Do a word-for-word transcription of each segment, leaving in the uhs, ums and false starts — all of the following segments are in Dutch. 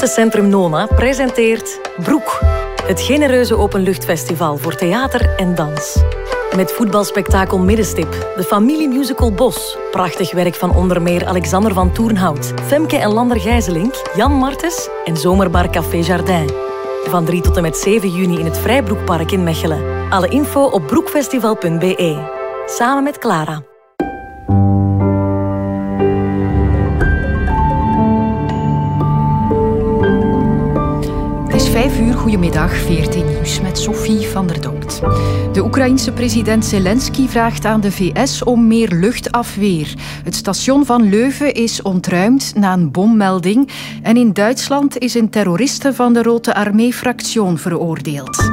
Conferentiecentrum Nona presenteert Broek. Het genereuze openluchtfestival voor theater en dans. Met voetbalspektakel Middenstip, de familiemusical Bos, prachtig werk van onder meer Alexander van Toornhout, Femke en Lander Gijzelink, Jan Martens en Zomerbar Café Jardin. Van drie tot en met zeven juni in het Vrijbroekpark in Mechelen. Alle info op broekfestival punt b e. Samen met Clara. Het is vijf uur, goedemiddag, V R T Nieuws met Sophie van der Donkt. De Oekraïense president Zelensky vraagt aan de V S om meer luchtafweer. Het station van Leuven is ontruimd na een bommelding. En in Duitsland is een terroriste van de Rote Armee-fractie veroordeeld.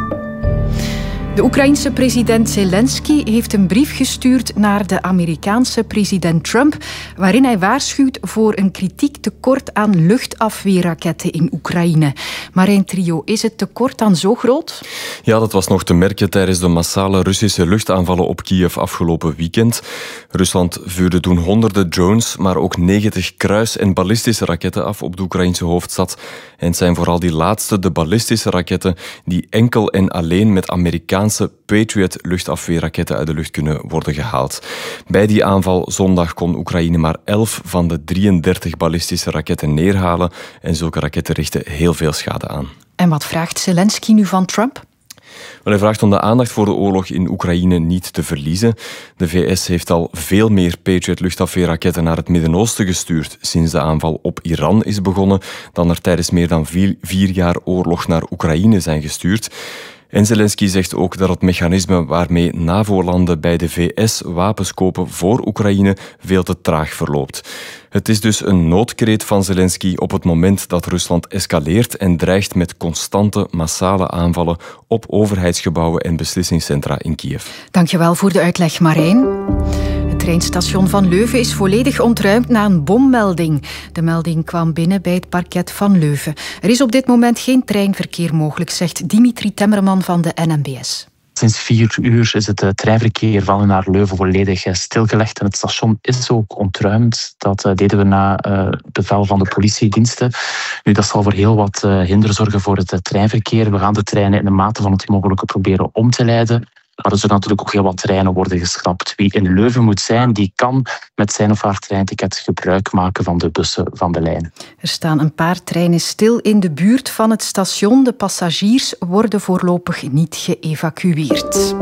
De Oekraïense president Zelensky heeft een brief gestuurd naar de Amerikaanse president Trump, waarin hij waarschuwt voor een kritiek tekort aan luchtafweerraketten in Oekraïne. Marijn Trio, is het tekort dan zo groot? Ja, dat was nog te merken tijdens de massale Russische luchtaanvallen op Kiev afgelopen weekend. Rusland vuurde toen honderden drones, maar ook negentig kruis- en ballistische raketten af op de Oekraïnse hoofdstad. En het zijn vooral die laatste, de ballistische raketten, die enkel en alleen met Amerikaanse Patriot-luchtafweerraketten uit de lucht kunnen worden gehaald. Bij die aanval zondag kon Oekraïne maar elf van de drieëndertig ballistische raketten neerhalen en zulke raketten richten heel veel schade aan. En wat vraagt Zelensky nu van Trump? Hij vraagt om de aandacht voor de oorlog in Oekraïne niet te verliezen. De V S heeft al veel meer Patriot-luchtafweerraketten naar het Midden-Oosten gestuurd sinds de aanval op Iran is begonnen, dan er tijdens meer dan vier, vier jaar oorlog naar Oekraïne zijn gestuurd. En Zelensky zegt ook dat het mechanisme waarmee NAVO-landen bij de V S wapens kopen voor Oekraïne veel te traag verloopt. Het is dus een noodkreet van Zelensky op het moment dat Rusland escaleert en dreigt met constante, massale aanvallen op overheidsgebouwen en beslissingscentra in Kiev. Dankjewel voor de uitleg, Marijn. Het treinstation van Leuven is volledig ontruimd na een bommelding. De melding kwam binnen bij het parket van Leuven. Er is op dit moment geen treinverkeer mogelijk, zegt Dimitri Temmerman van de N M B S. Sinds vier uur is het treinverkeer van en naar Leuven volledig stilgelegd en het station is ook ontruimd. Dat deden we na uh, bevel van de politiediensten. Nu, dat zal voor heel wat uh, hinder zorgen voor het uh, treinverkeer. We gaan de treinen in de mate van het mogelijke proberen om te leiden. Maar er zullen natuurlijk ook heel wat treinen worden geschrapt. Wie in Leuven moet zijn, die kan met zijn of haar treinticket gebruik maken van de bussen van de lijn. Er staan een paar treinen stil in de buurt van het station. De passagiers worden voorlopig niet geëvacueerd.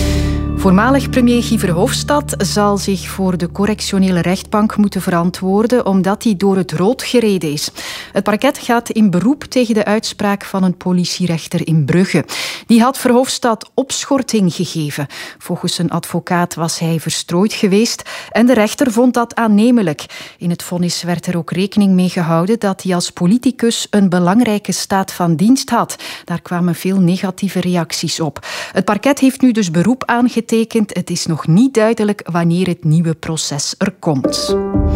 Voormalig premier Guy Verhofstadt zal zich voor de correctionele rechtbank moeten verantwoorden omdat hij door het rood gereden is. Het parket gaat in beroep tegen de uitspraak van een politierechter in Brugge. Die had Verhofstadt opschorting gegeven. Volgens een advocaat was hij verstrooid geweest en de rechter vond dat aannemelijk. In het vonnis werd er ook rekening mee gehouden dat hij als politicus een belangrijke staat van dienst had. Daar kwamen veel negatieve reacties op. Het parket heeft nu dus beroep aangetekend. Het is nog niet duidelijk wanneer het nieuwe proces er komt.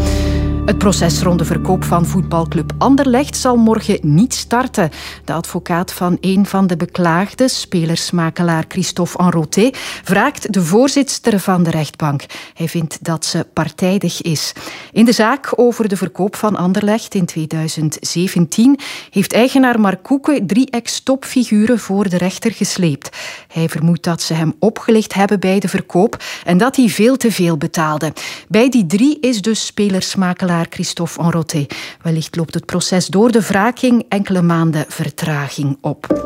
Het proces rond de verkoop van voetbalclub Anderlecht zal morgen niet starten. De advocaat van een van de beklaagden, spelersmakelaar Christophe Enroté, wraakt de voorzitster van de rechtbank. Hij vindt dat ze partijdig is. In de zaak over de verkoop van Anderlecht in tweeduizend zeventien heeft eigenaar Mark Koeken drie ex-topfiguren voor de rechter gesleept. Hij vermoedt dat ze hem opgelicht hebben bij de verkoop en dat hij veel te veel betaalde. Bij die drie is dus spelersmakelaar Christophe Enroté. Wellicht loopt het proces door de wraking enkele maanden vertraging op.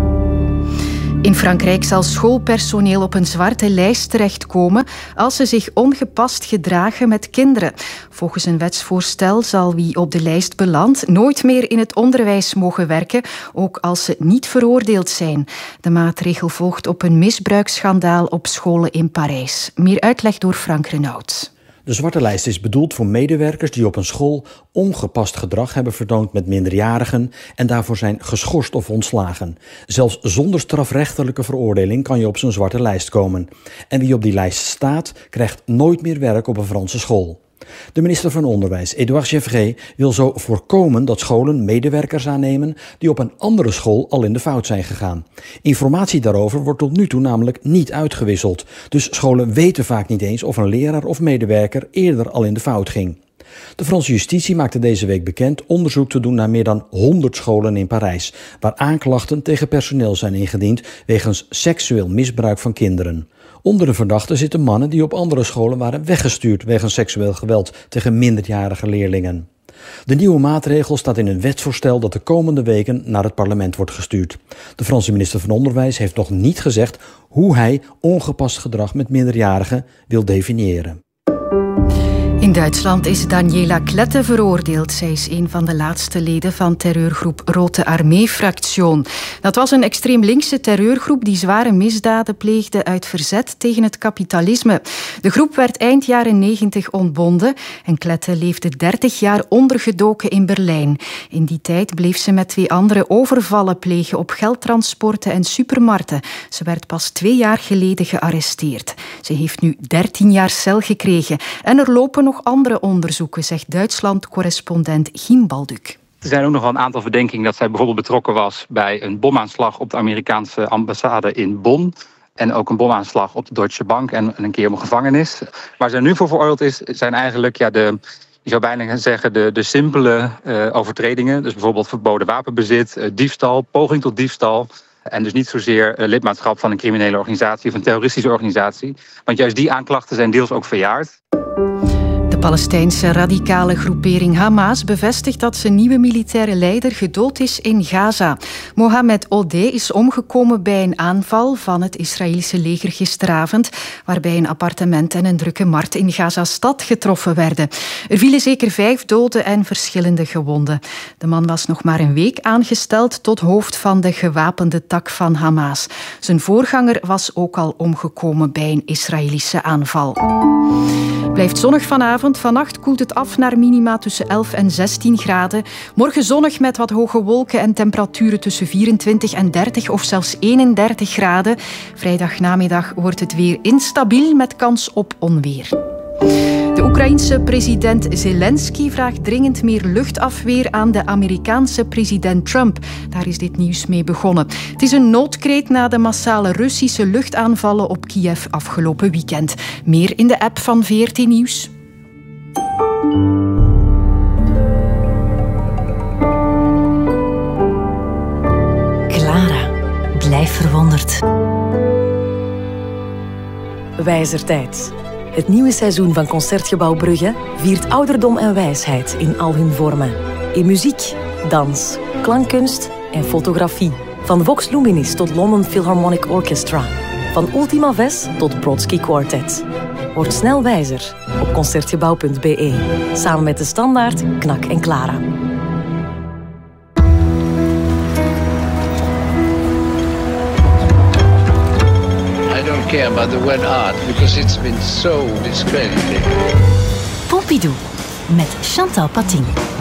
In Frankrijk zal schoolpersoneel op een zwarte lijst terechtkomen als ze zich ongepast gedragen met kinderen. Volgens een wetsvoorstel zal wie op de lijst belandt nooit meer in het onderwijs mogen werken, ook als ze niet veroordeeld zijn. De maatregel volgt op een misbruiksschandaal op scholen in Parijs. Meer uitleg door Frank Renaud. De zwarte lijst is bedoeld voor medewerkers die op een school ongepast gedrag hebben vertoond met minderjarigen en daarvoor zijn geschorst of ontslagen. Zelfs zonder strafrechtelijke veroordeling kan je op zo'n zwarte lijst komen. En wie op die lijst staat, krijgt nooit meer werk op een Franse school. De minister van Onderwijs, Édouard Gevrey, wil zo voorkomen dat scholen medewerkers aannemen die op een andere school al in de fout zijn gegaan. Informatie daarover wordt tot nu toe namelijk niet uitgewisseld. Dus scholen weten vaak niet eens of een leraar of medewerker eerder al in de fout ging. De Franse justitie maakte deze week bekend onderzoek te doen naar meer dan honderd scholen in Parijs, waar aanklachten tegen personeel zijn ingediend wegens seksueel misbruik van kinderen. Onder de verdachten zitten mannen die op andere scholen waren weggestuurd wegens seksueel geweld tegen minderjarige leerlingen. De nieuwe maatregel staat in een wetsvoorstel dat de komende weken naar het parlement wordt gestuurd. De Franse minister van Onderwijs heeft nog niet gezegd hoe hij ongepast gedrag met minderjarigen wil definiëren. In Duitsland is Daniela Klette veroordeeld. Zij is een van de laatste leden van terreurgroep Rote Armee-fractie. Dat was een extreem linkse terreurgroep die zware misdaden pleegde uit verzet tegen het kapitalisme. De groep werd eind jaren negentig ontbonden en Klette leefde dertig jaar ondergedoken in Berlijn. In die tijd bleef ze met twee andere overvallen plegen op geldtransporten en supermarkten. Ze werd pas twee jaar geleden gearresteerd. Ze heeft nu dertien jaar cel gekregen en er lopen nog andere onderzoeken, zegt Duitsland-correspondent Giem Balduk. Er zijn ook nog wel een aantal verdenkingen dat zij bijvoorbeeld betrokken was bij een bomaanslag op de Amerikaanse ambassade in Bonn. En ook een bomaanslag op de Deutsche Bank en een keer op een gevangenis. Waar zij nu voor veroordeeld is, zijn eigenlijk ja, de, je zou bijna zeggen, de, de simpele uh, overtredingen. Dus bijvoorbeeld verboden wapenbezit, uh, diefstal, poging tot diefstal. En dus niet zozeer uh, lidmaatschap van een criminele organisatie of een terroristische organisatie. Want juist die aanklachten zijn deels ook verjaard. De Palestijnse radicale groepering Hamas bevestigt dat zijn nieuwe militaire leider gedood is in Gaza. Mohamed Odeh is omgekomen bij een aanval van het Israëlische leger gisteravond, waarbij een appartement en een drukke markt in Gaza-stad getroffen werden. Er vielen zeker vijf doden en verschillende gewonden. De man was nog maar een week aangesteld tot hoofd van de gewapende tak van Hamas. Zijn voorganger was ook al omgekomen bij een Israëlische aanval. Blijft zonnig vanavond. Vannacht koelt het af naar minima tussen elf en zestien graden. Morgen zonnig met wat hoge wolken en temperaturen tussen vierentwintig en dertig of zelfs eenendertig graden. Vrijdagnamiddag wordt het weer instabiel met kans op onweer. De Oekraïense president Zelensky vraagt dringend meer luchtafweer aan de Amerikaanse president Trump. Daar is dit nieuws mee begonnen. Het is een noodkreet na de massale Russische luchtaanvallen op Kiev afgelopen weekend. Meer in de app van V R T Nieuws. Clara, blijf verwonderd. Wijzertijd. Het nieuwe seizoen van Concertgebouw Brugge viert ouderdom en wijsheid in al hun vormen. In muziek, dans, klankkunst en fotografie. Van Vox Luminis tot London Philharmonic Orchestra. Van Ultima Ves tot Brodsky Quartet. Word snel wijzer op concertgebouw punt b e. Samen met De Standaard, Knak en Clara. I don't care about the word art because it's been so discredited. Pompidou met Chantal Patin.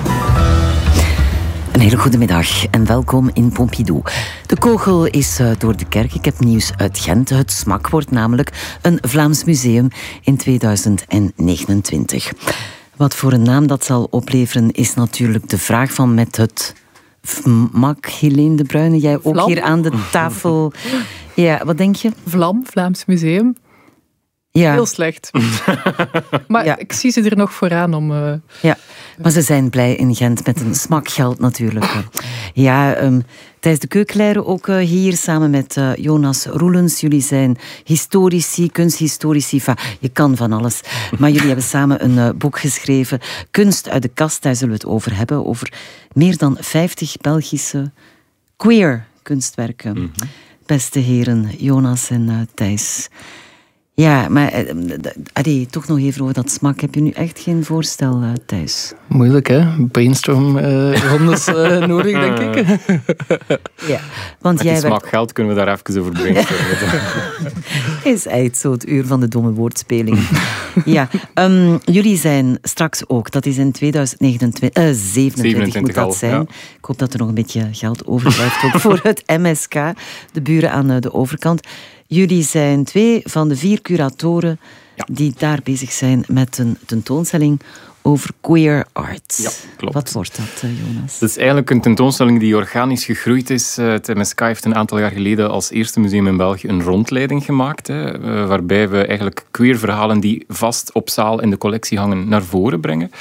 Een hele goede middag en welkom in Pompidou. De kogel is uh, door de kerk. Ik heb nieuws uit Gent. Het SMAK wordt namelijk een Vlaams museum in tweeduizend negenentwintig. Wat voor een naam dat zal opleveren is natuurlijk de vraag van met het V M A K. Helene de Bruyne, jij ook Vlam. Hier aan de tafel. Ja, wat denk je? Vlam, Vlaams Museum. Ja. Heel slecht. Maar ja. Ik zie ze er nog vooraan om... Uh... Ja, maar ze zijn blij in Gent met een smakgeld natuurlijk. Ja, um, Thijs de Keuklere ook uh, hier samen met uh, Jonas Roelens. Jullie zijn historici, kunsthistorici. Enfin, je kan van alles. Maar jullie hebben samen een uh, boek geschreven. Kunst uit de kast, daar zullen we het over hebben. Over meer dan vijftig Belgische queer kunstwerken. Mm-hmm. Beste heren, Jonas en uh, Thijs... Ja, maar allee, toch nog even over dat SMAK. Heb je nu echt geen voorstel, uh, Thijs? Moeilijk, hè? Brainstorm uh, rondes uh, nodig, denk ik. Ja, want met jij die SMAK werd... geld kunnen we daar even over brainstormen. Is echt zo het uur van de domme woordspeling. Ja, um, jullie zijn straks ook, dat is in tweeduizend zevenentwintig moet dat zijn. Ja. Ik hoop dat er nog een beetje geld overblijft ook voor het M S K, de buren aan uh, de overkant. Jullie zijn twee van de vier curatoren ja. die daar bezig zijn met een tentoonstelling over queer art. Ja, klopt. Wat wordt dat, Jonas? Het is eigenlijk een tentoonstelling die organisch gegroeid is. Het M S K heeft een aantal jaar geleden als eerste museum in België een rondleiding gemaakt, hè, waarbij we eigenlijk queer verhalen die vast op zaal in de collectie hangen naar voren brengen.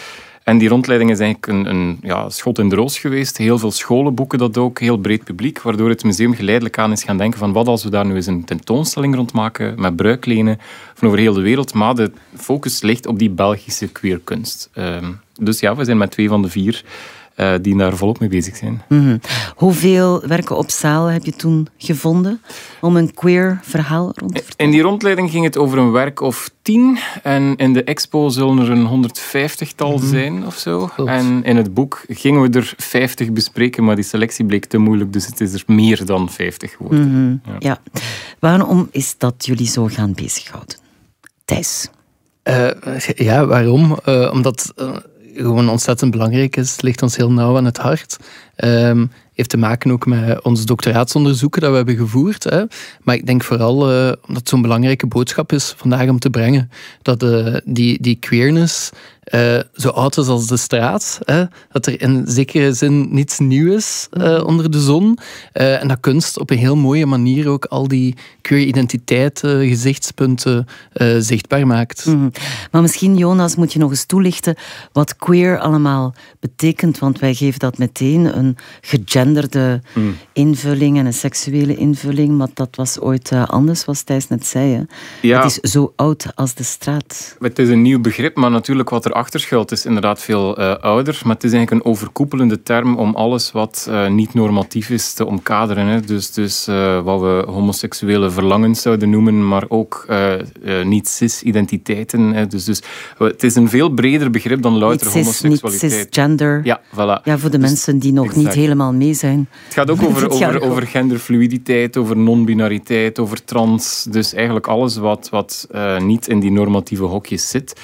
En die rondleiding is eigenlijk een, een ja, schot in de roos geweest. Heel veel scholen boeken dat ook, heel breed publiek, waardoor het museum geleidelijk aan is gaan denken van wat als we daar nu eens een tentoonstelling rond maken met bruiklenen van over heel de wereld, maar de focus ligt op die Belgische queerkunst. Um, dus ja, we zijn met twee van de vier Uh, die daar volop mee bezig zijn. Mm-hmm. Hoeveel werken op zaal heb je toen gevonden om een queer verhaal rond te vertellen? In die rondleiding ging het over een werk of tien. En in de expo zullen er een honderdvijftigtal mm-hmm. zijn of zo. Goed. En in het boek gingen we er vijftig bespreken, maar die selectie bleek te moeilijk, dus het is er meer dan vijftig geworden. Mm-hmm. Ja. Ja. Waarom is dat jullie zo gaan bezighouden? Thijs? Uh, ja, waarom? Uh, omdat... Uh, gewoon ontzettend belangrijk is. Het ligt ons heel nauw aan het hart. Um, heeft te maken ook met onze doctoraatsonderzoeken dat we hebben gevoerd. Hè. Maar ik denk vooral uh, omdat het zo'n belangrijke boodschap is vandaag om te brengen. Dat uh, die, die queerness uh, zo oud is als de straat. Hè. Dat er in zekere zin niets nieuw is uh, onder de zon. Uh, en dat kunst op een heel mooie manier ook al die queer identiteiten, gezichtspunten uh, zichtbaar maakt. Mm-hmm. Maar misschien, Jonas, moet je nog eens toelichten wat queer allemaal betekent. Want wij geven dat meteen een gegenderde mm. invulling en een seksuele invulling. Maar dat was ooit uh, anders, zoals Thijs net zei. Hè. Ja. Het is zo oud als de straat. Het is een nieuw begrip, maar natuurlijk wat erachter schuilt is inderdaad veel uh, ouder. Maar het is eigenlijk een overkoepelende term om alles wat uh, niet normatief is te omkaderen. Hè. Dus, dus uh, wat we homoseksuele verlangens zouden noemen, maar ook uh, uh, niet-cis-identiteiten. Hè. Dus, dus uh, het is een veel breder begrip dan louter niet homoseksualiteit. Niet cis-gender. Ja, voilà. Ja, voor de dus, mensen die nog exact. niet helemaal mee zijn. Het gaat ook over, over, over genderfluiditeit, over non-binariteit, over trans. Dus eigenlijk alles wat, wat uh, niet in die normatieve hokjes zit,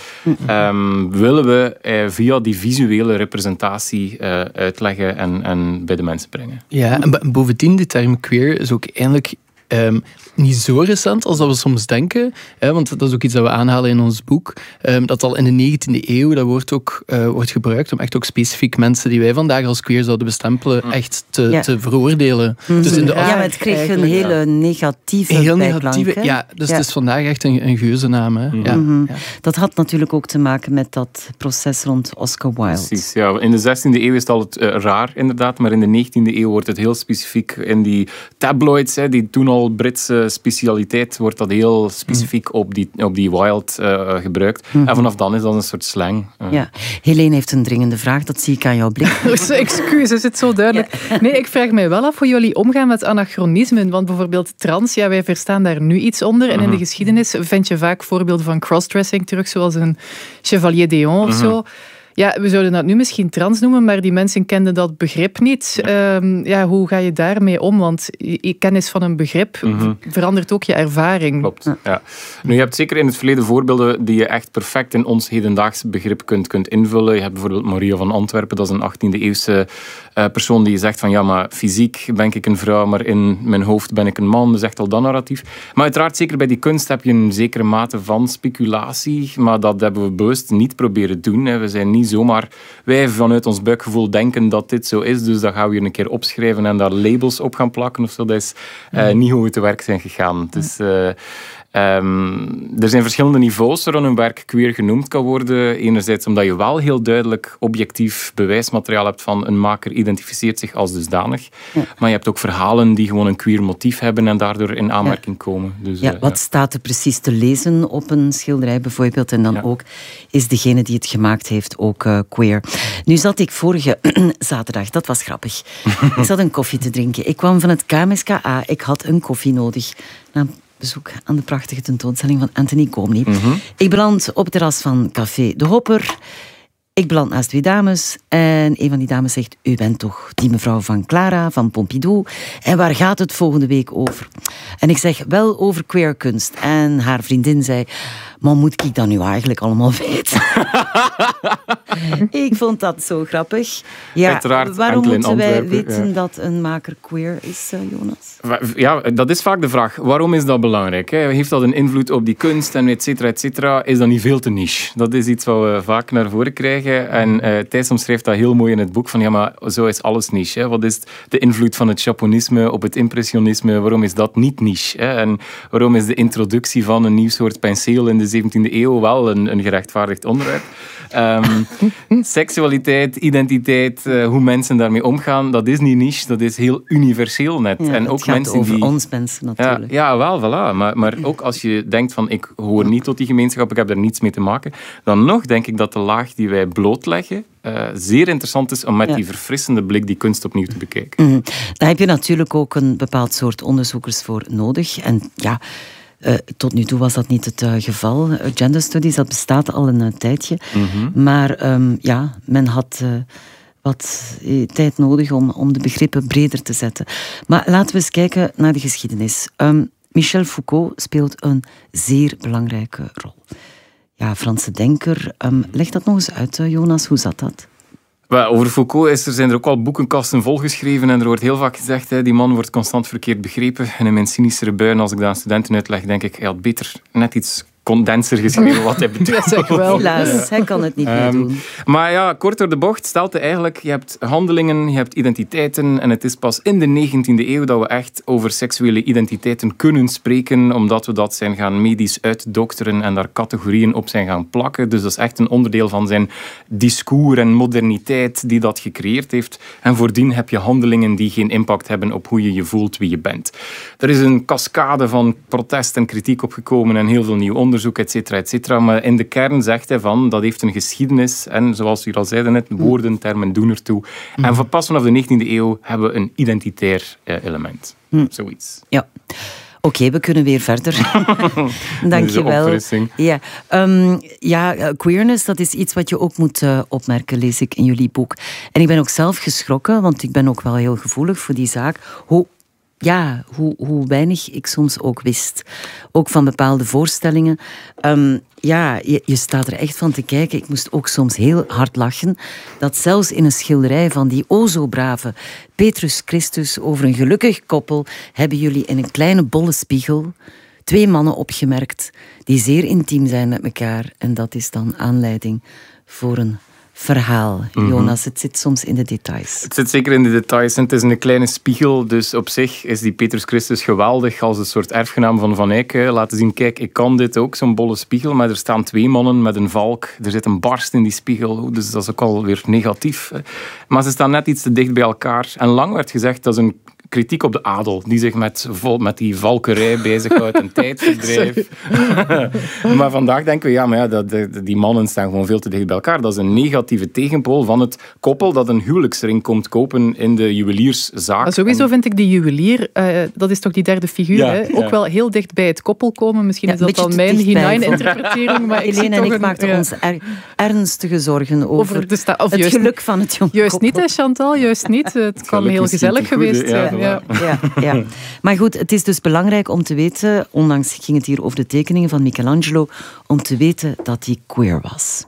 um, willen we uh, via die visuele representatie uh, uitleggen en, en bij de mensen brengen. Ja, en bovendien, de term queer is ook eigenlijk Um, niet zo recent als dat we soms denken, hè, want dat is ook iets dat we aanhalen in ons boek, um, dat al in de negentiende eeuw, dat wordt ook uh, wordt gebruikt om echt ook specifiek mensen die wij vandaag als queer zouden bestempelen, mm. echt te, ja. te veroordelen. Mm-hmm. Dus in de ja, maar het kreeg een hele ja. negatieve heel negatieve, ja, dus ja. het is vandaag echt een, een geuzennaam. Hè. Mm-hmm. Ja. Mm-hmm. Ja. Dat had natuurlijk ook te maken met dat proces rond Oscar Wilde. Precies, ja. In de zestiende eeuw is het al het, uh, raar, inderdaad, maar in de negentiende eeuw wordt het heel specifiek in die tabloids, hè, die toen al Britse specialiteit, wordt dat heel specifiek op die, op die Wilde uh, gebruikt. Mm-hmm. En vanaf dan is dat een soort slang. Uh. Ja. Helene heeft een dringende vraag, dat zie ik aan jouw blik. Excuus, is het zo duidelijk? Ja. Nee, ik vraag mij wel af hoe jullie omgaan met anachronismen. Want bijvoorbeeld trans, ja, wij verstaan daar nu iets onder. En mm-hmm. in de geschiedenis vind je vaak voorbeelden van crossdressing terug, zoals een Chevalier d'Eon of mm-hmm. zo. Ja, we zouden dat nu misschien trans noemen, maar die mensen kenden dat begrip niet. Ja. Um, ja, hoe ga je daarmee om? Want je kennis van een begrip mm-hmm. verandert ook je ervaring. Klopt, ja. Nu, je hebt zeker in het verleden voorbeelden die je echt perfect in ons hedendaagse begrip kunt, kunt invullen. Je hebt bijvoorbeeld Maria van Antwerpen, dat is een achttiende-eeuwse uh, persoon die zegt van ja, maar fysiek ben ik een vrouw, maar in mijn hoofd ben ik een man. Dus echt al dat narratief. Maar uiteraard, zeker bij die kunst heb je een zekere mate van speculatie, maar dat hebben we bewust niet proberen doen. Hè. We zijn niet zomaar wij vanuit ons buikgevoel denken dat dit zo is, dus dat gaan we hier een keer opschrijven en daar labels op gaan plakken of zo. Dat is uh, niet hoe we te werk zijn gegaan. Dus, uh, Um, er zijn verschillende niveaus waarin een werk queer genoemd kan worden. Enerzijds omdat je wel heel duidelijk objectief bewijsmateriaal hebt van een maker identificeert zich als dusdanig. Ja. Maar je hebt ook verhalen die gewoon een queer motief hebben en daardoor in aanmerking ja. komen. Dus, ja, uh, wat ja. staat er precies te lezen op een schilderij bijvoorbeeld? En dan ja. ook, is degene die het gemaakt heeft ook uh, queer? Nu zat ik vorige zaterdag, dat was grappig. Ik zat een koffie te drinken. Ik kwam van het K M S K A, ik had een koffie nodig. Nou, bezoek aan de prachtige tentoonstelling van Anthony Komny. Mm-hmm. Ik beland op het terras van Café De Hopper. Ik beland naast twee dames en een van die dames zegt: u bent toch die mevrouw van Clara van Pompidou? En waar gaat het volgende week over? En ik zeg: wel over queerkunst. En haar vriendin zei: maar moet ik dat nu eigenlijk allemaal weten? Ik vond dat zo grappig. Ja, Uiteraard, waarom moeten wij Antwerpen, weten ja. dat een maker queer is, uh, Jonas? Ja, dat is vaak de vraag. Waarom is dat belangrijk? Hè? Heeft dat een invloed op die kunst en et cetera, et cetera? Is dat niet veel te niche? Dat is iets wat we vaak naar voren krijgen. zeggen. En uh, Thijs omschrijft dat heel mooi in het boek. Van ja, maar zo is alles niche. Hè. Wat is de invloed van het Japonisme op het impressionisme? Waarom is dat niet niche? Hè? En waarom is de introductie van een nieuw soort penseel in de zeventiende eeuw wel een, een gerechtvaardigd onderwerp? Um, seksualiteit, identiteit, uh, hoe mensen daarmee omgaan, dat is niet niche, dat is heel universeel net. Ja, en ook het gaat mensen over die, ons mensen natuurlijk. Ja, ja wel, voilà. Maar, maar ook als je denkt van ik hoor niet tot die gemeenschap, ik heb daar niets mee te maken, dan nog denk ik dat de laag die wij blootleggen uh, zeer interessant is om met ja. die verfrissende blik die kunst opnieuw te bekijken. Mm. Daar heb je natuurlijk ook een bepaald soort onderzoekers voor nodig. En ja... Uh, tot nu toe was dat niet het uh, geval. Uh, gender studies, dat bestaat al een uh, tijdje. Mm-hmm. Maar um, ja, men had uh, wat uh, tijd nodig om, om de begrippen breder te zetten. Maar laten we eens kijken naar de geschiedenis. Um, Michel Foucault speelt een zeer belangrijke rol. Ja, Franse denker. Um, leg dat nog eens uit, uh, Jonas. Hoe zat dat? Over Foucault is er, zijn er ook al boekenkasten volgeschreven en er wordt heel vaak gezegd, hè, die man wordt constant verkeerd begrepen. En in mijn cynischere buien, als ik dat aan studenten uitleg, denk ik, hij had beter net iets condenser geschreven wat hij bedoelt. Zeg wel. Helaas, hij kan het niet meer um, doen. Maar ja, kort door de bocht stelt hij eigenlijk, je hebt handelingen, je hebt identiteiten en het is pas in de negentiende eeuw dat we echt over seksuele identiteiten kunnen spreken, omdat we dat zijn gaan medisch uitdokteren en daar categorieën op zijn gaan plakken. Dus dat is echt een onderdeel van zijn discours en moderniteit die dat gecreëerd heeft. En voordien heb je handelingen die geen impact hebben op hoe je je voelt, wie je bent. Er is een cascade van protest en kritiek opgekomen en heel veel nieuw onderzoek. onderzoek, et cetera, et cetera. Maar in de kern zegt hij van, dat heeft een geschiedenis. En zoals we hier al zeiden net, woorden, termen doen ertoe. Mm. En van pas vanaf de negentiende eeuw hebben we een identitair eh, element. Mm. Zoiets. Ja. Oké, okay, we kunnen weer verder. Dank je wel. Ja, um, ja, queerness, dat is iets wat je ook moet uh, opmerken, lees ik in jullie boek. En ik ben ook zelf geschrokken, want ik ben ook wel heel gevoelig voor die zaak. Hoe Ja, hoe, hoe weinig ik soms ook wist. Ook van bepaalde voorstellingen. Um, ja, je, je staat er echt van te kijken. Ik moest ook soms heel hard lachen. Dat zelfs in een schilderij van die o zo brave Petrus Christus over een gelukkig koppel hebben jullie in een kleine bolle spiegel twee mannen opgemerkt die zeer intiem zijn met elkaar. En dat is dan aanleiding voor een verhaal. Jonas, het zit soms in de details. Het zit zeker in de details. En het is een kleine spiegel, dus op zich is die Petrus Christus geweldig als een soort erfgenaam van Van Eyck. Laten zien, kijk, ik kan dit ook, zo'n bolle spiegel, maar er staan twee mannen met een valk. Er zit een barst in die spiegel, dus dat is ook alweer negatief. Maar ze staan net iets te dicht bij elkaar. En lang werd gezegd, dat is een kritiek op de adel, die zich met, vol, met die valkerij bezighoudt en tijdverdrijf. Maar vandaag denken we, ja, maar ja, dat, de, die mannen staan gewoon veel te dicht bij elkaar. Dat is een negatieve tegenpool van het koppel dat een huwelijksring komt kopen in de juwelierszaak. Maar sowieso vind ik die juwelier, uh, dat is toch die derde figuur, ja, hè? Ook ja. wel heel dicht bij het koppel komen. Misschien ja, is dat al mijn hinein-interpretering. Maar ik Helene en ik een, maakten ja. ons er, ernstige zorgen over, over de sta- of het juist, geluk van het jonge Juist koppel. niet, hè, Chantal, juist niet. Het kan heel gezellig geweest zijn. Ja, ja, ja. Maar goed, het is dus belangrijk om te weten, ondanks ging het hier over de tekeningen van Michelangelo, om te weten dat hij queer was.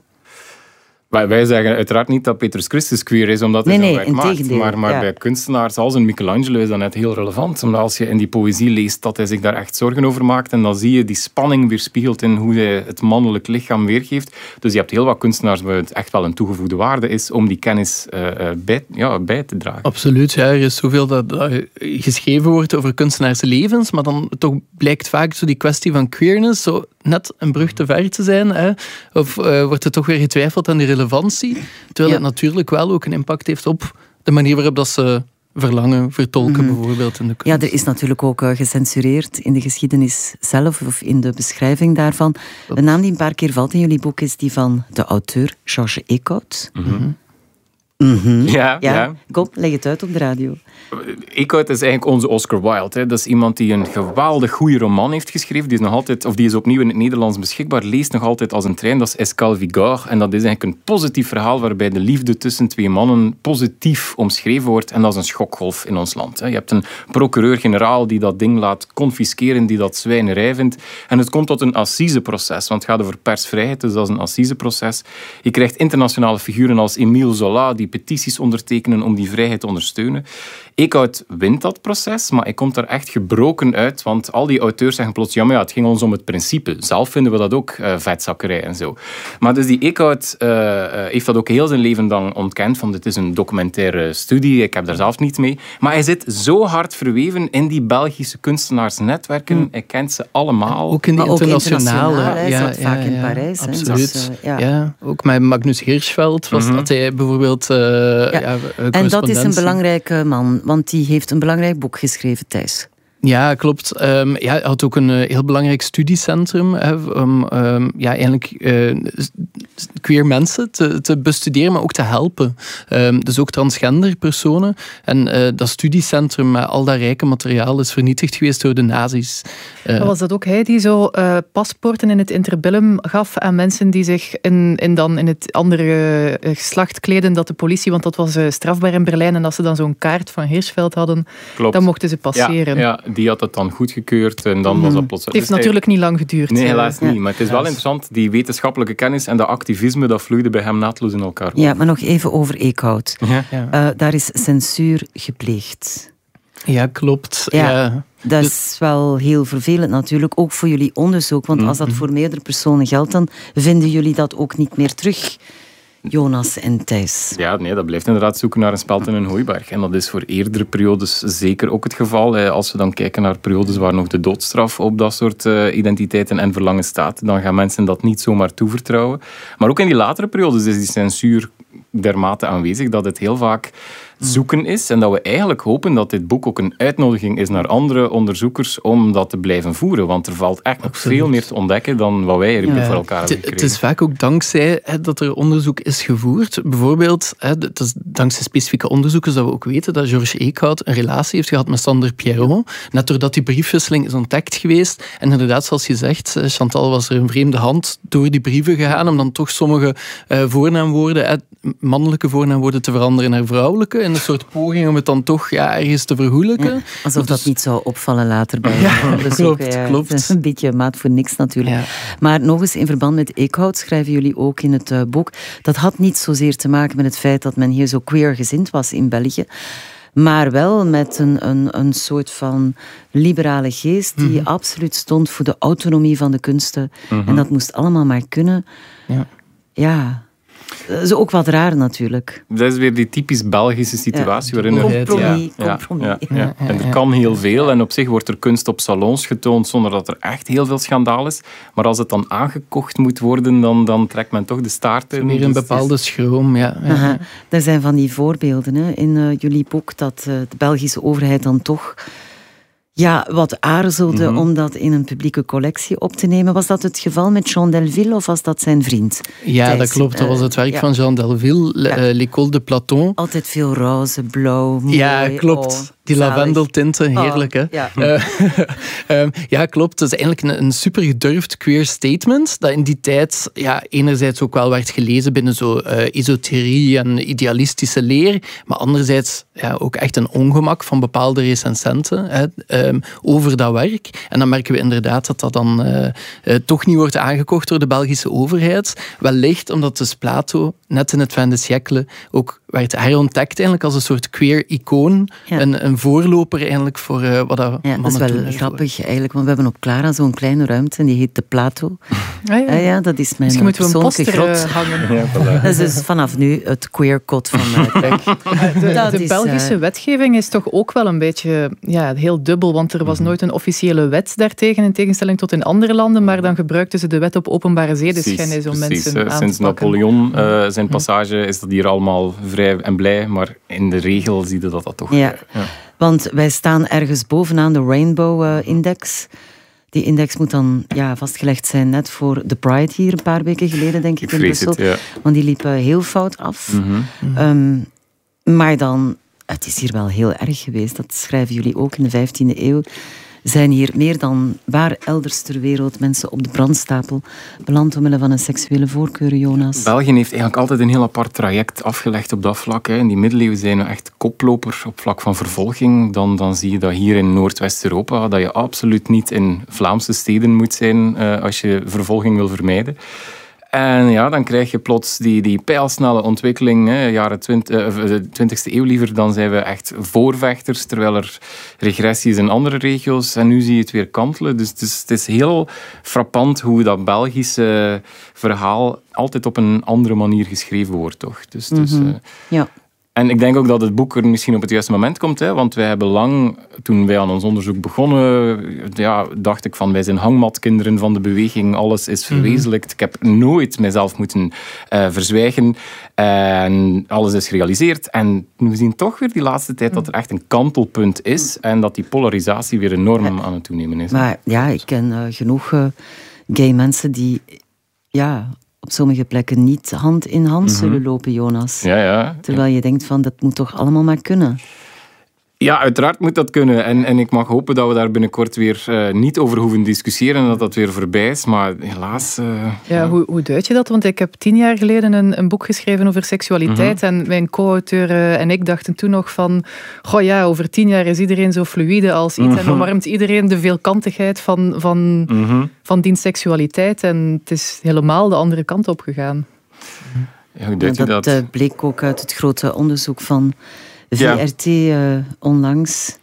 Wij zeggen uiteraard niet dat Petrus Christus queer is, omdat hij nee, zo'n nee, werk maakt. Integendeel, maar maar ja. bij kunstenaars als een Michelangelo is dat net heel relevant. Omdat als je in die poëzie leest dat hij zich daar echt zorgen over maakt, en dan zie je die spanning weerspiegeld in hoe hij het mannelijk lichaam weergeeft. Dus je hebt heel wat kunstenaars waar het echt wel een toegevoegde waarde is om die kennis uh, bij, ja, bij te dragen. Absoluut, ja. Er is zoveel dat uh, geschreven wordt over kunstenaarslevens, maar dan toch blijkt vaak zo die kwestie van queerness zo net een brug te ver te zijn. Hè? Of uh, wordt er toch weer getwijfeld aan die relevantie? Terwijl ja. het natuurlijk wel ook een impact heeft op de manier waarop dat ze verlangen, vertolken mm-hmm. bijvoorbeeld in de kunst. Ja, er is natuurlijk ook uh, gecensureerd in de geschiedenis zelf of in de beschrijving daarvan. Een naam die een paar keer valt in jullie boek is die van de auteur Georges Eekhout. Mm-hmm. Mm-hmm. Ja, ja. ja. Kom, leg het uit op de radio. Eekhout is eigenlijk onze Oscar Wilde. Hè. Dat is iemand die een geweldig goede roman heeft geschreven. Die is, nog altijd, of die is opnieuw in het Nederlands beschikbaar. Leest nog altijd als een trein. Dat is Escale Vigor. En dat is eigenlijk een positief verhaal waarbij de liefde tussen twee mannen positief omschreven wordt. En dat is een schokgolf in ons land. Hè. Je hebt een procureur-generaal die dat ding laat confisceren, die dat zwijnerij vindt. En het komt tot een assiseproces. Want het gaat over persvrijheid, dus dat is een assiseproces. Je krijgt internationale figuren als Émile Zola, die petities ondertekenen om die vrijheid te ondersteunen. Eekhout wint dat proces, maar hij komt daar echt gebroken uit, want al die auteurs zeggen plots, ja, maar ja, het ging ons om het principe. Zelf vinden we dat ook uh, vetzakkerij en zo. Maar dus die Eekhout uh, uh, heeft dat ook heel zijn leven lang ontkend, van dit is een documentaire studie, ik heb daar zelf niet mee. Maar hij zit zo hard verweven in die Belgische kunstenaarsnetwerken, mm. hij kent ze allemaal. Ook in die internationale. Hij ja, zat ja, vaak ja, in ja, Parijs. Absoluut. Dus, uh, ja. Ja, ook met Magnus Hirschfeld was mm-hmm. dat hij bijvoorbeeld uh, ja. Ja, en dat is een belangrijke man, want die heeft een belangrijk boek geschreven, Thijs. Ja, klopt. Um, ja, hij had ook een uh, heel belangrijk studiecentrum hè, om um, ja, eigenlijk uh, queer mensen te, te bestuderen, maar ook te helpen. Um, dus ook transgender personen. En uh, dat studiecentrum met al dat rijke materiaal is vernietigd geweest door de nazi's. Uh, was dat ook hij die zo uh, paspoorten in het interbellum gaf aan mensen die zich in, in, dan in het andere uh, geslacht kleden dat de politie, want dat was uh, strafbaar in Berlijn, en als ze dan zo'n kaart van Hirschfeld hadden, Klopt. dan mochten ze passeren. Ja, ja, die had het dan goedgekeurd en dan mm. was dat plots... Het heeft dus natuurlijk hij... niet lang geduurd. Nee, helaas ja. niet. Maar het is wel interessant, die wetenschappelijke kennis en dat activisme, dat vloeide bij hem naadloos in elkaar. Ja, maar nog even over Eekhout. Ja. Ja. Uh, daar is censuur gepleegd. Ja, klopt. Ja, ja. Dat is wel heel vervelend natuurlijk, ook voor jullie onderzoek. Want als dat voor meerdere personen geldt, dan vinden jullie dat ook niet meer terug. Jonas en Thijs. Ja, nee, dat blijft inderdaad zoeken naar een speld in een hooiberg. En dat is voor eerdere periodes zeker ook het geval. Als we dan kijken naar periodes waar nog de doodstraf op dat soort uh, identiteiten en verlangen staat, dan gaan mensen dat niet zomaar toevertrouwen. Maar ook in die latere periodes is die censuur dermate aanwezig dat het heel vaak zoeken is en dat we eigenlijk hopen dat dit boek ook een uitnodiging is naar andere onderzoekers om dat te blijven voeren. Want er valt echt nog Absoluut. veel meer te ontdekken dan wat wij er ja. voor elkaar hebben gekregen. Het is vaak ook dankzij hè, dat er onderzoek is gevoerd. Bijvoorbeeld, hè, het is dankzij specifieke onderzoekers dat we ook weten dat Georges Eekhout een relatie heeft gehad met Sander Pierron. Net doordat die briefwisseling is ontdekt geweest. En inderdaad, zoals je zegt, Chantal, was er een vreemde hand door die brieven gegaan om dan toch sommige uh, voornaamwoorden, hè, mannelijke voornaamwoorden te veranderen naar vrouwelijke. In een soort poging om het dan toch ja, ergens te vergoelijken. Ja, alsof dus... dat niet zou opvallen later bij ja, dus klopt, ook, ja, klopt. Het is een beetje maat voor niks natuurlijk. Ja. Maar nog eens, in verband met Eekhout schrijven jullie ook in het uh, boek, dat had niet zozeer te maken met het feit dat men hier zo queergezind was in België, maar wel met een, een, een soort van liberale geest die mm-hmm. absoluut stond voor de autonomie van de kunsten. Mm-hmm. En dat moest allemaal maar kunnen. Ja. Ja. Dat is ook wat raar natuurlijk. Dat is weer die typisch Belgische situatie. Ja. waarin er... Compromis. Ja, compromis. Ja, ja, ja. En er kan heel veel en op zich wordt er kunst op salons getoond zonder dat er echt heel veel schandaal is. Maar als het dan aangekocht moet worden, dan, dan trekt men toch de staart in. Meer een bepaalde schroom, ja. ja. Aha. Er zijn van die voorbeelden hè, in uh, jullie boek dat uh, de Belgische overheid dan toch ja, wat aarzelde mm-hmm. om dat in een publieke collectie op te nemen. Was dat het geval met Jean Delville of was dat zijn vriend? Ja, Thijs? dat klopt. Dat was het werk uh, ja. van Jean Delville, ja. uh, L'École de Platon. Altijd veel roze, blauw, mooi. Ja, klopt. Oh, die lavendeltinten, heerlijk, oh, hè? Ja. Uh, um, ja, klopt. Het is eigenlijk een, een super gedurfd queer statement, dat in die tijd ja, enerzijds ook wel werd gelezen binnen zo uh, esoterie en idealistische leer, maar anderzijds ja, ook echt een ongemak van bepaalde recensenten hè, um, over dat werk. En dan merken we inderdaad dat dat dan uh, uh, toch niet wordt aangekocht door de Belgische overheid. Wellicht omdat dus Plato net in het vijfde siècle ook werd herontdekt eigenlijk als een soort queer icoon. Ja. Een, een voorloper eigenlijk voor uh, wat dat ja, dat is wel grappig voor. Eigenlijk, want we hebben op Clara zo'n kleine ruimte en die heet de Plato. Ah, ja. Uh, ja, dat is mijn Misschien moeten we een persoonlijke poster grot. Uh, hangen. Ja, voilà. Dat is dus vanaf nu het queer kot van mij. De, de is, Belgische uh, wetgeving is toch ook wel een beetje ja, heel dubbel, want er was nooit een officiële wet daartegen, in tegenstelling tot in andere landen, maar dan gebruikten ze de wet op openbare zedeschennis om precies, mensen aan Sinds te pakken. Napoleon uh, zijn passage is dat hier allemaal vrij en blij, maar in de regel zie je dat dat toch... Ja, ja. Want wij staan ergens bovenaan de Rainbow-index. Uh, Die index moet dan ja, vastgelegd zijn net voor de Pride hier een paar weken geleden, denk ik, ik in Brussel. Het, ja. Want die liepen heel fout af. Mm-hmm. Um, maar dan, het is hier wel heel erg geweest, dat schrijven jullie ook in de vijftiende eeuw. Zijn hier meer dan waar elders ter wereld mensen op de brandstapel beland omwille van een seksuele voorkeur, Jonas? België heeft eigenlijk altijd een heel apart traject afgelegd op dat vlak. Hè. In die middeleeuwen zijn we echt koploper op vlak van vervolging. Dan, dan zie je dat hier in Noordwest-Europa dat je absoluut niet in Vlaamse steden moet zijn uh, als je vervolging wil vermijden. En ja, dan krijg je plots die, die pijlsnelle ontwikkeling, hè, jaren twintigste eeuw liever, dan zijn we echt voorvechters, terwijl er regressie is in andere regio's. En nu zie je het weer kantelen. Dus het is, het is heel frappant hoe dat Belgische verhaal altijd op een andere manier geschreven wordt, toch? Dus, dus, mm-hmm. uh, ja. En ik denk ook dat het boek er misschien op het juiste moment komt. Hè, want wij hebben lang, toen wij aan ons onderzoek begonnen, ja, dacht ik van wij zijn hangmatkinderen van de beweging. Alles is verwezenlijkt. Mm-hmm. Ik heb nooit mezelf moeten uh, verzwijgen. En alles is gerealiseerd. En we zien toch weer die laatste tijd dat er echt een kantelpunt is. En dat die polarisatie weer enorm ja. aan het toenemen is. Maar ja, ik ken uh, genoeg uh, gay mensen die... ja. op sommige plekken niet hand in hand mm-hmm. zullen lopen, Jonas. Ja, ja. Terwijl je denkt van, dat moet toch allemaal maar kunnen? Ja, uiteraard moet dat kunnen. En, en ik mag hopen dat we daar binnenkort weer uh, niet over hoeven discussiëren en dat dat weer voorbij is. Maar helaas... Uh, ja, ja. Hoe, hoe duid je dat? Want ik heb tien jaar geleden een, een boek geschreven over seksualiteit. Mm-hmm. En mijn co-auteur uh, en ik dachten toen nog van... Goh ja, over tien jaar is iedereen zo fluïde als iets. Mm-hmm. En omarmt iedereen de veelkantigheid van, van, mm-hmm. van die seksualiteit. En het is helemaal de andere kant op gegaan. Ja, hoe duid je dat? Dat uh, bleek ook uit het grote onderzoek van... V R T uh, onlangs.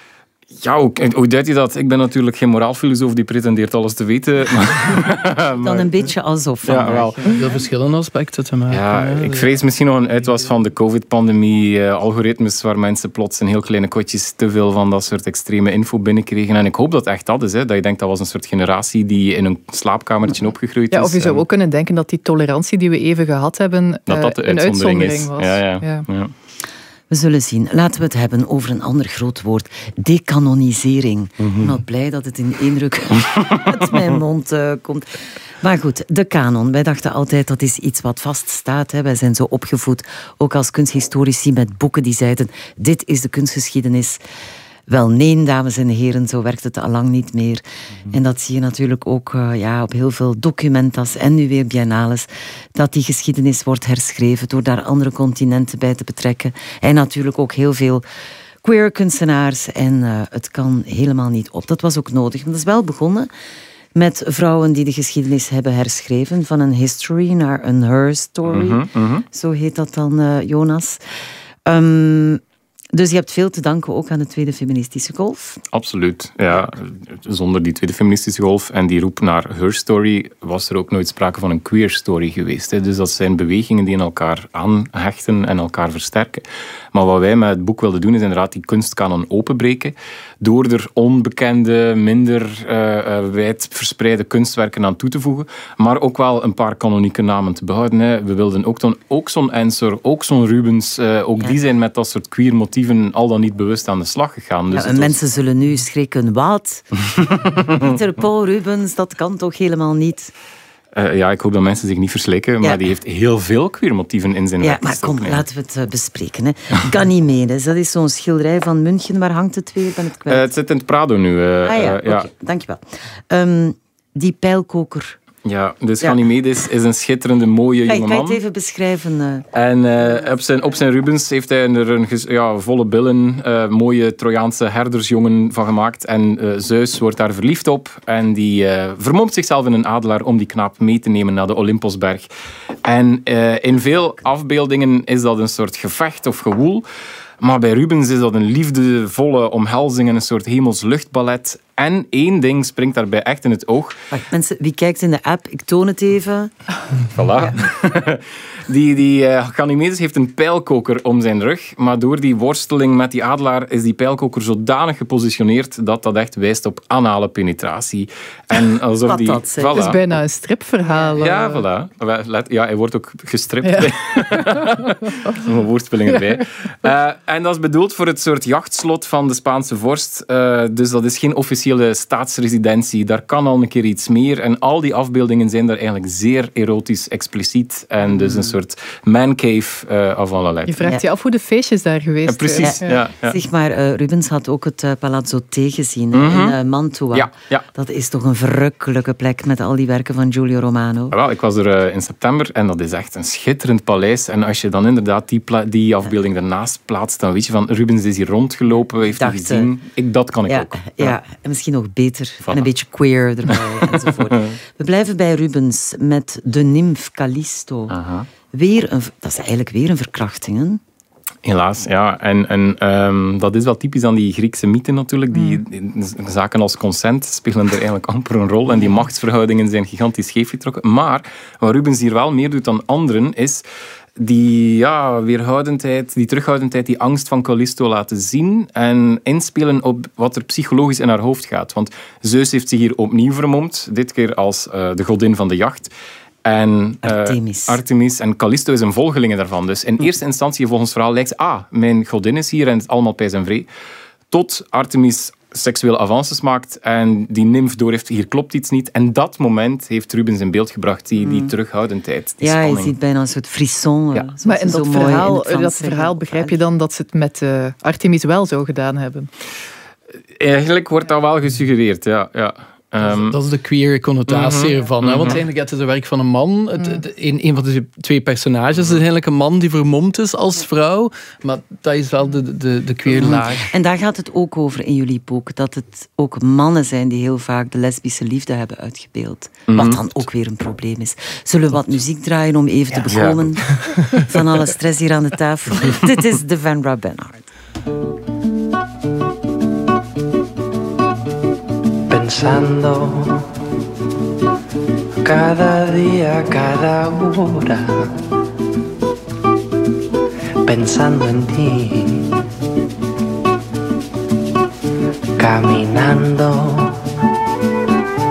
Ja, hoe, hoe duidt je dat? Ik ben natuurlijk geen moraalfilosoof die pretendeert alles te weten. Maar, Dan maar, een beetje alsof. Ja, wel. Heel verschillende aspecten te maken. Ja, ik vrees misschien nog een uitwas van de covid-pandemie. Uh, algoritmes waar mensen plots in heel kleine kotjes te veel van dat soort extreme info binnenkregen. En ik hoop dat echt dat is. Hè, dat je denkt dat was een soort generatie die in een slaapkamertje opgegroeid is. Ja, of je zou ook kunnen denken dat die tolerantie die we even gehad hebben dat dat de uh, een uitzondering, uitzondering was. Ja, ja, ja. ja. We zullen zien. Laten we het hebben over een ander groot woord. Decanonisering. Mm-hmm. Ik ben al blij dat het in één ruk uit mijn mond uh, komt. Maar goed, de kanon. Wij dachten altijd dat is iets wat vaststaat. Hè. Wij zijn zo opgevoed, ook als kunsthistorici, met boeken die zeiden dit is de kunstgeschiedenis. Wel nee, dames en heren, zo werkt het al lang niet meer. Mm-hmm. En dat zie je natuurlijk ook uh, ja, op heel veel documentas en nu weer biennales, dat die geschiedenis wordt herschreven door daar andere continenten bij te betrekken. En natuurlijk ook heel veel queer kunstenaars. En uh, het kan helemaal niet op. Dat was ook nodig. Maar dat is wel begonnen met vrouwen die de geschiedenis hebben herschreven, van een history naar een her story. Mm-hmm, mm-hmm. Zo heet dat dan, uh, Jonas. Um, Dus je hebt veel te danken ook aan de tweede feministische golf. Absoluut, ja. Zonder die tweede feministische golf en die roep naar her story was er ook nooit sprake van een queer story geweest. Hè. Dus dat zijn bewegingen die in elkaar aanhechten en elkaar versterken. Maar wat wij met het boek wilden doen is inderdaad die kunstkanon openbreken door er onbekende, minder uh, uh, wijd verspreide kunstwerken aan toe te voegen, maar ook wel een paar kanonieke namen te behouden. Hè. We wilden ook, dan, ook zo'n Ensor, ook zo'n Rubens, uh, ook ja. die zijn met dat soort queer motieven al dan niet bewust aan de slag gegaan. Dus ja, en was... mensen zullen nu schrikken. Wat? Pieter Paul Rubens, dat kan toch helemaal niet? Uh, ja, ik hoop dat mensen zich niet verslikken, maar ja. die heeft heel veel queer motieven in zijn ja, werk. Maar kom, nee. laten we het uh, bespreken. Hè. Ganymedes, dat is zo'n schilderij van München. Waar hangt het weer? Ben het kwijt? Uh, het zit in het Prado nu. Uh, ah ja, uh, okay. ja. dankjewel. Um, die pijlkoker... Ja, dus ja. Ganymedes is een schitterende, mooie Ga, jonge man. Kan je het even beschrijven? Uh... En uh, op, zijn, op zijn Rubens heeft hij er een ja, volle billen, uh, mooie Trojaanse herdersjongen van gemaakt. En uh, Zeus wordt daar verliefd op. En die uh, vermomt zichzelf in een adelaar om die knaap mee te nemen naar de Olympusberg. En uh, in veel afbeeldingen is dat een soort gevecht of gewoel. Maar bij Rubens is dat een liefdevolle omhelzing en een soort hemels luchtballet. En één ding springt daarbij echt in het oog. Wacht, mensen, wie kijkt in de app? Ik toon het even. Voilà. Ja. Die, die uh, Ganymedes heeft een pijlkoker om zijn rug, maar door die worsteling met die adelaar is die pijlkoker zodanig gepositioneerd dat dat echt wijst op anale penetratie. En alsof Wat die, dat voilà. Dat is bijna een stripverhaal. Ja, voilà. Ja, hij wordt ook gestript. Ja. Een woordspeling erbij. Uh, en dat is bedoeld voor het soort jachtslot van de Spaanse vorst. Uh, dus dat is geen officiële staatsresidentie. Daar kan al een keer iets meer. En al die afbeeldingen zijn daar eigenlijk zeer erotisch expliciet. En dus een soort mancave uh, af allerlei. Je vraagt je af hoe de feestjes daar geweest zijn. Ja, precies. Ja. Ja, ja. Zeg maar, uh, Rubens had ook het uh, Palazzo T gezien mm-hmm. in uh, Mantua. Ja, ja. Dat is toch een verrukkelijke plek met al die werken van Giulio Romano. Wel, ik was er uh, in september en dat is echt een schitterend paleis. En als je dan inderdaad die, pla- die afbeelding daarnaast plaatst, dan weet je van Rubens is hier rondgelopen, heeft hij gezien. Ik, dat kan ik ja, ook. Ja. ja, en misschien nog beter. Voilà. En een beetje queer erbij enzovoort. We blijven bij Rubens met de nimf Callisto. Aha. Weer een, dat is eigenlijk weer een verkrachting, hè? Helaas, ja. En, en um, dat is wel typisch aan die Griekse mythen natuurlijk. Die, die zaken als consent spelen er eigenlijk amper een rol. En die machtsverhoudingen zijn gigantisch scheefgetrokken. Maar wat Rubens hier wel meer doet dan anderen, is die ja, weerhoudendheid, die terughoudendheid, die angst van Callisto laten zien en inspelen op wat er psychologisch in haar hoofd gaat. Want Zeus heeft zich hier opnieuw vermomd, dit keer als uh, de godin van de jacht. En, uh, Artemis. Artemis en Callisto is een volgelinge daarvan. Dus in eerste instantie, volgens het verhaal, lijkt ze, ah, mijn godin is hier en het is allemaal pijs en vree. Tot Artemis seksuele avances maakt en die nimf doorheeft, hier klopt iets niet. En dat moment heeft Rubens in beeld gebracht, die, die terughoudendheid, die ja, spanning. Je ziet bijna een soort frisson. Ja. Maar in dat verhaal, in dat verhaal begrijp je dan dat ze het met uh, Artemis wel zo gedaan hebben? Eigenlijk wordt dat wel gesuggereerd, ja. ja. Um, dat is de queer connotatie mm-hmm, ervan. mm-hmm. Want eigenlijk het is het werk van een man. Het, het, een, een van de twee personages is eigenlijk een man die vermomd is als vrouw. Maar dat is wel de, de, de queer laag. En daar gaat het ook over in jullie boek. Dat het ook mannen zijn die heel vaak de lesbische liefde hebben uitgebeeld. Mm-hmm. Wat dan ook weer een probleem is. Zullen we wat muziek draaien om even ja. te bekomen ja. van alle stress hier aan de tafel? Dit is de Van Ra Benhart. Pensando cada día, cada hora, pensando en ti, caminando